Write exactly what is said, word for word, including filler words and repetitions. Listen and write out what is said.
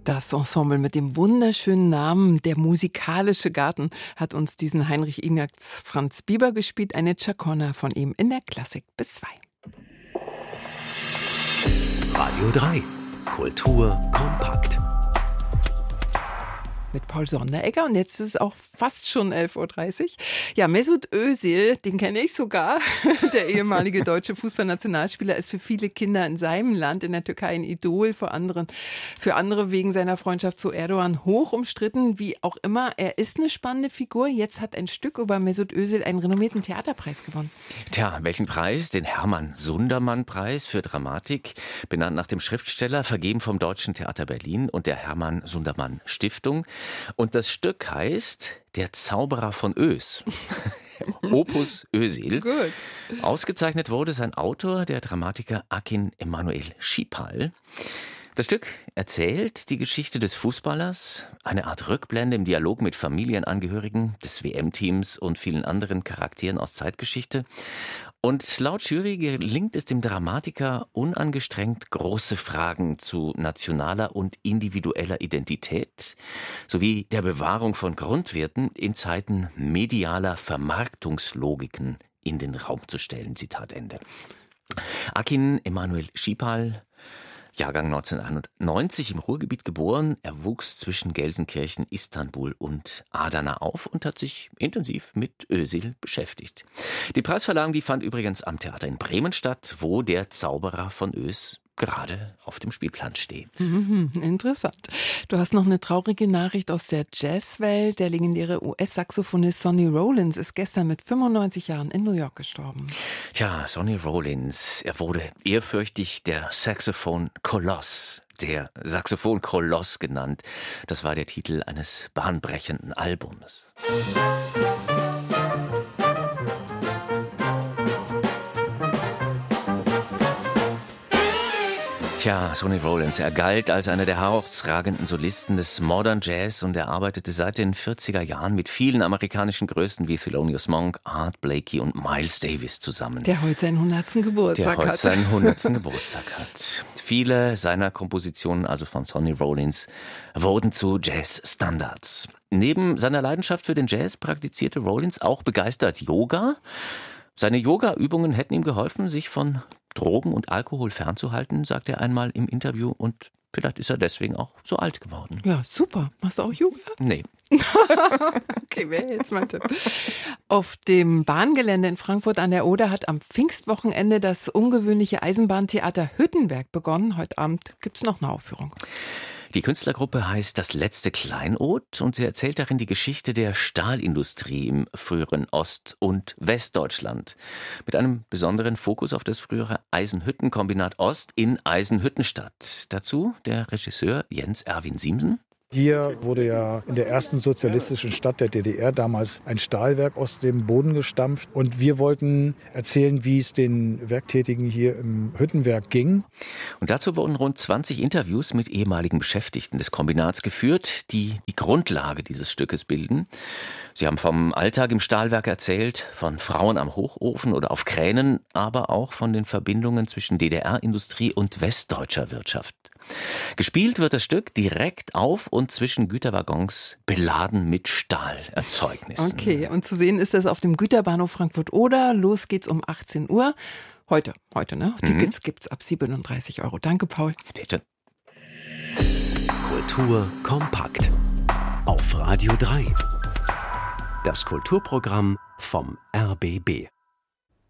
Das Ensemble mit dem wunderschönen Namen Der musikalische Garten hat uns diesen Heinrich Ignaz Franz Bieber gespielt, eine Chaconne von ihm in der Klassik bis zwei. Radio drei. Kultur kompakt. Mit Paul Sonderegger und jetzt ist es auch fast schon elf Uhr dreißig. Ja, Mesut Özil, den kenne ich sogar. Der ehemalige deutsche Fußballnationalspieler ist für viele Kinder in seinem Land, in der Türkei, ein Idol, vor anderen, für andere wegen seiner Freundschaft zu Erdogan hoch umstritten. Wie auch immer, er ist eine spannende Figur. Jetzt hat ein Stück über Mesut Özil einen renommierten Theaterpreis gewonnen. Tja, welchen Preis? Den Hermann-Sundermann-Preis für Dramatik, benannt nach dem Schriftsteller, vergeben vom Deutschen Theater Berlin und der Hermann-Sundermann-Stiftung. Und das Stück heißt Der Zauberer von Ös. Opus Özil. Gut. Ausgezeichnet wurde sein Autor, der Dramatiker Akin Emanuel Schipal. Das Stück erzählt die Geschichte des Fußballers, eine Art Rückblende im Dialog mit Familienangehörigen des W M-Teams und vielen anderen Charakteren aus Zeitgeschichte. Und laut Jury gelingt es dem Dramatiker unangestrengt, große Fragen zu nationaler und individueller Identität sowie der Bewahrung von Grundwerten in Zeiten medialer Vermarktungslogiken in den Raum zu stellen. Zitat Ende. Akin Emanuel Schipal, Jahrgang neunzehnhundertneunzig, im Ruhrgebiet geboren. Er wuchs zwischen Gelsenkirchen, Istanbul und Adana auf und hat sich intensiv mit Özil beschäftigt. Die Preisverleihung, die fand übrigens am Theater in Bremen statt, wo der Zauberer von Ös gerade auf dem Spielplan steht. Mhm, interessant. Du hast noch eine traurige Nachricht aus der Jazzwelt. Der legendäre U S-Saxophonist Sonny Rollins ist gestern mit fünfundneunzig Jahren in New York gestorben. Tja, Sonny Rollins, er wurde ehrfürchtig der Saxophon-Koloss, der Saxophon-Koloss genannt. Das war der Titel eines bahnbrechenden Albums. Tja, Sonny Rollins, er galt als einer der herausragenden Solisten des Modern Jazz und er arbeitete seit den vierziger Jahren mit vielen amerikanischen Größen wie Thelonious Monk, Art Blakey und Miles Davis zusammen. Der heute seinen hundertsten Geburtstag hat. Der heute seinen hundertsten Geburtstag hat. Viele seiner Kompositionen, also von Sonny Rollins, wurden zu Jazz-Standards. Neben seiner Leidenschaft für den Jazz praktizierte Rollins auch begeistert Yoga. Seine Yoga-Übungen hätten ihm geholfen, sich von Drogen und Alkohol fernzuhalten, sagt er einmal im Interview, und vielleicht ist er deswegen auch so alt geworden. Ja, super. Machst du auch Yoga? Nee. Okay, wäre jetzt mein Tipp. Auf dem Bahngelände in Frankfurt an der Oder hat am Pfingstwochenende das ungewöhnliche Eisenbahntheater Hüttenwerk begonnen. Heute Abend gibt es noch eine Aufführung. Die Künstlergruppe heißt Das letzte Kleinod und sie erzählt darin die Geschichte der Stahlindustrie im früheren Ost- und Westdeutschland. Mit einem besonderen Fokus auf das frühere Eisenhüttenkombinat Ost in Eisenhüttenstadt. Dazu der Regisseur Jens Erwin Siemsen. Hier wurde ja in der ersten sozialistischen Stadt der D D R damals ein Stahlwerk aus dem Boden gestampft. Und wir wollten erzählen, wie es den Werktätigen hier im Hüttenwerk ging. Und dazu wurden rund zwanzig Interviews mit ehemaligen Beschäftigten des Kombinats geführt, die die Grundlage dieses Stückes bilden. Sie haben vom Alltag im Stahlwerk erzählt, von Frauen am Hochofen oder auf Kränen, aber auch von den Verbindungen zwischen D D R-Industrie und westdeutscher Wirtschaft. Gespielt wird das Stück direkt auf und zwischen Güterwaggons beladen mit Stahlerzeugnissen. Okay, und zu sehen ist das auf dem Güterbahnhof Frankfurt-Oder. Los geht's um achtzehn Uhr. Heute, heute, ne? Tickets mhm. gibt's ab siebenunddreißig Euro. Danke, Paul. Bitte. Kultur kompakt. Auf Radio drei. Das Kulturprogramm vom R B B.